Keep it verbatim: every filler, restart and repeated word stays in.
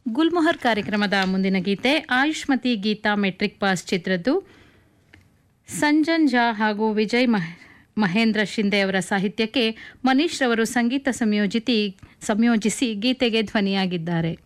ಗುಲ್ಮೊಹರ್ ಕಾರ್ಯಕ್ರಮದ ಮುಂದಿನ ಗೀತೆ Ayushmati Geetha metric pass ಚಿತ್ರದ್ದು. Sanjan Jha ಹಾಗೂ ವಿಜಯ್ ಮಹೇಂದ್ರ ಶಿಂದೆ ಅವರ ಸಾಹಿತ್ಯಕ್ಕೆ ಮನೀಶ್ ರವರು ಸಂಗೀತ ಸಂಯೋಜಿಸಿ ಸಂಯೋಜಿಸಿ ಗೀತೆಗೆ ಧ್ವನಿಯಾಗಿದ್ದಾರೆ.